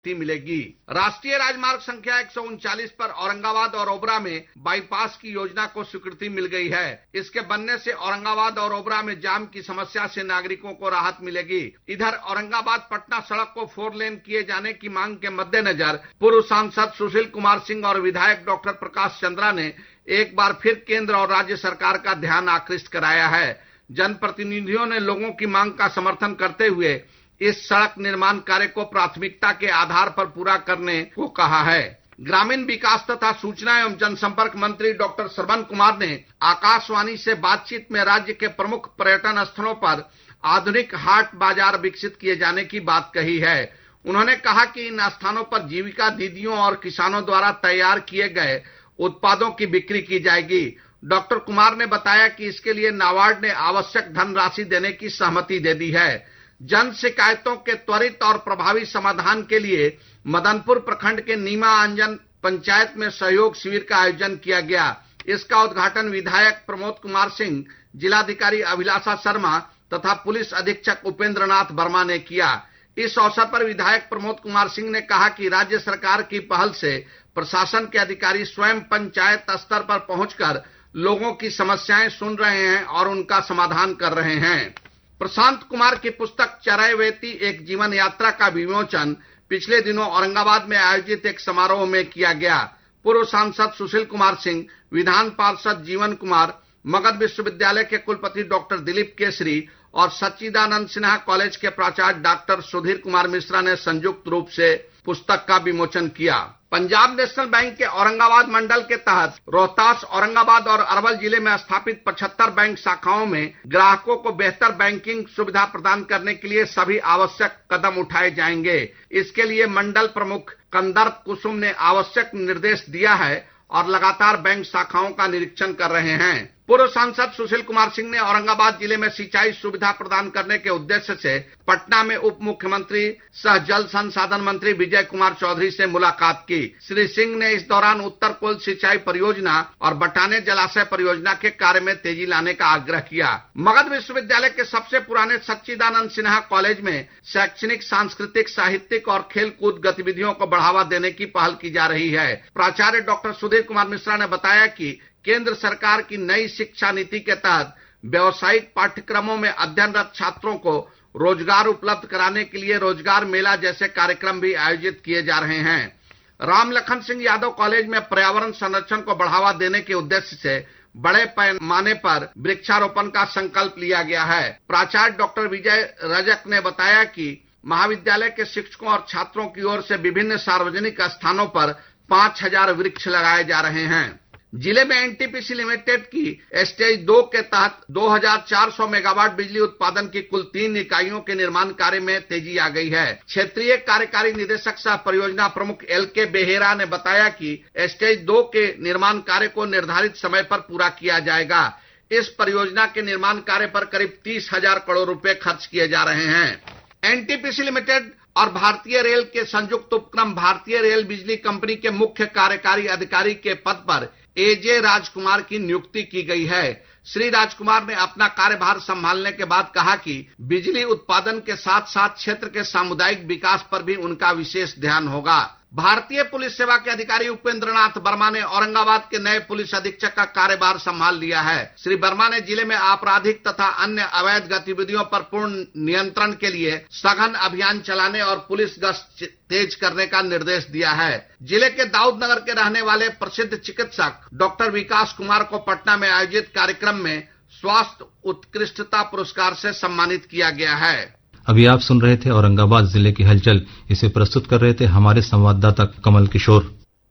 मिलेगी। राष्ट्रीय राजमार्ग संख्या 139 पर औरंगाबाद और ओबरा में बाईपास की योजना को स्वीकृति मिल गई है। इसके बनने से औरंगाबाद और ओबरा में जाम की समस्या से नागरिकों को राहत मिलेगी। इधर औरंगाबाद पटना सड़क को 4 लेन किए जाने की मांग के मद्देनजर पूर्व सांसद सुशील कुमार सिंह और विधायक डॉक्टर प्रकाश चंद्रा ने एक बार फिर केंद्र और राज्य सरकार का ध्यान आकृष्ट कराया है। जनप्रतिनिधियों ने लोगों की मांग का समर्थन करते हुए इस सड़क निर्माण कार्य को प्राथमिकता के आधार पर पूरा करने को कहा है। ग्रामीण विकास तथा सूचना एवं जनसंपर्क मंत्री डॉक्टर श्रवण कुमार ने आकाशवाणी से बातचीत में राज्य के प्रमुख पर्यटन स्थलों पर आधुनिक हाट बाजार विकसित किए जाने की बात कही है। उन्होंने कहा कि इन स्थानों पर जीविका दीदियों और किसानों द्वारा तैयार किए गए उत्पादों की बिक्री की जाएगी। डॉक्टर कुमार ने बताया कि इसके लिए नाबार्ड ने आवश्यक धनराशि देने की सहमति दे दी है। जन शिकायतों के त्वरित और प्रभावी समाधान के लिए मदनपुर प्रखंड के नीमा अंजन पंचायत में सहयोग शिविर का आयोजन किया गया। इसका उद्घाटन विधायक प्रमोद कुमार सिंह, जिलाधिकारी अभिलाषा शर्मा तथा पुलिस अधीक्षक उपेंद्र नाथ वर्मा ने किया। इस अवसर पर विधायक प्रमोद कुमार सिंह ने कहा कि राज्य सरकार की पहल से प्रशासन के अधिकारी स्वयं पंचायत स्तर पर पहुंचकर लोगों की समस्याएं सुन रहे हैं और उनका समाधान कर रहे हैं। प्रशांत कुमार की पुस्तक चरैवेती एक जीवन यात्रा का विमोचन पिछले दिनों औरंगाबाद में आयोजित एक समारोह में किया गया। पूर्व सांसद सुशील कुमार सिंह, विधान पार्षद जीवन कुमार, मगध विश्वविद्यालय के कुलपति डॉक्टर दिलीप केसरी और सच्चिदानंद सिन्हा कॉलेज के प्राचार्य डॉक्टर सुधीर कुमार मिश्रा ने संयुक्त रूप से पुस्तक का विमोचन किया। पंजाब नेशनल बैंक के औरंगाबाद मंडल के तहत रोहतास, औरंगाबाद और अरवल जिले में स्थापित 75 बैंक शाखाओं में ग्राहकों को बेहतर बैंकिंग सुविधा प्रदान करने के लिए सभी आवश्यक कदम उठाए जाएंगे। इसके लिए मंडल प्रमुख कंदर्प कुसुम ने आवश्यक निर्देश दिया है और लगातार बैंक शाखाओं का निरीक्षण कर रहे हैं। पूर्व सांसद सुशील कुमार सिंह ने औरंगाबाद जिले में सिंचाई सुविधा प्रदान करने के उद्देश्य से पटना में उप मुख्यमंत्री सह जल संसाधन मंत्री विजय कुमार चौधरी से मुलाकात की। श्री सिंह ने इस दौरान उत्तर कोल सिंचाई परियोजना और बटाने जलाशय परियोजना के कार्य में तेजी लाने का आग्रह किया। मगध विश्वविद्यालय के सबसे पुराने सच्चिदानंद सिन्हा कॉलेज में शैक्षणिक, सांस्कृतिक, साहित्यिक और खेलकूद गतिविधियों को बढ़ावा देने की पहल की जा रही है। प्राचार्य डॉक्टर सुधीर कुमार मिश्रा ने बताया कि केंद्र सरकार की नई शिक्षा नीति के तहत व्यावसायिक पाठ्यक्रमों में अध्ययनरत छात्रों को रोजगार उपलब्ध कराने के लिए रोजगार मेला जैसे कार्यक्रम भी आयोजित किए जा रहे हैं। राम लखन सिंह यादव कॉलेज में पर्यावरण संरक्षण को बढ़ावा देने के उद्देश्य से बड़े पैमाने पर वृक्षारोपण का संकल्प लिया गया है। प्राचार्य डॉक्टर विजय रजक ने बताया कि महाविद्यालय के शिक्षकों और छात्रों की ओर से विभिन्न सार्वजनिक स्थानों पर 5000 वृक्ष लगाए जा रहे हैं। जिले में एनटीपीसी लिमिटेड की स्टेज 2 के तहत 2400 मेगावाट बिजली उत्पादन की कुल 3 इकाइयों के निर्माण कार्य में तेजी आ गई है। क्षेत्रीय कार्यकारी निदेशक सह परियोजना प्रमुख LK बेहेरा ने बताया कि स्टेज 2 के निर्माण कार्य को निर्धारित समय पर पूरा किया जाएगा। इस परियोजना के निर्माण कार्य पर करीब 30,000 करोड़ रुपए खर्च किए जा रहे हैं। एनटीपीसी लिमिटेड और भारतीय रेल के संयुक्त उपक्रम भारतीय रेल बिजली कंपनी के मुख्य कार्यकारी अधिकारी के पद पर AJ राजकुमार की नियुक्ति की गई है। श्री राजकुमार ने अपना कार्यभार संभालने के बाद कहा कि बिजली उत्पादन के साथ साथ क्षेत्र के सामुदायिक विकास पर भी उनका विशेष ध्यान होगा। भारतीय पुलिस सेवा के अधिकारी उपेंद्र नाथ वर्मा ने औरंगाबाद के नए पुलिस अधीक्षक का कार्यभार संभाल लिया है। श्री वर्मा ने जिले में आपराधिक तथा अन्य अवैध गतिविधियों पर पूर्ण नियंत्रण के लिए सघन अभियान चलाने और पुलिस गश्त तेज करने का निर्देश दिया है। जिले के दाऊदनगर के रहने वाले प्रसिद्ध चिकित्सक डॉक्टर विकास कुमार को पटना में आयोजित कार्यक्रम में स्वास्थ्य उत्कृष्टता पुरस्कार से सम्मानित किया गया है। अभी आप सुन रहे थे औरंगाबाद जिले की हलचल। इसे प्रस्तुत कर रहे थे हमारे संवाददाता कमल किशोर।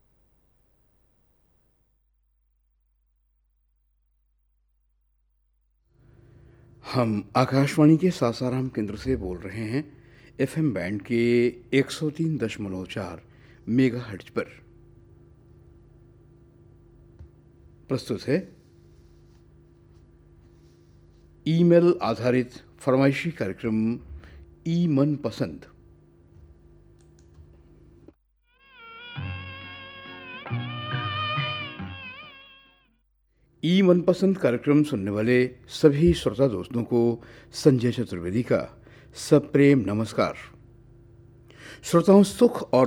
हम आकाशवाणी के सासाराम केंद्र से बोल रहे हैं FM बैंड के 103.4 मेगाहर्ट्ज पर। प्रस्तुत है ईमेल आधारित फरमाइशी कार्यक्रम ई मन पसंद। ई मन पसंद कार्यक्रम सुनने वाले सभी श्रोता दोस्तों को संजय चतुर्वेदी का सप्रेम नमस्कार। श्रोताओं, सुख और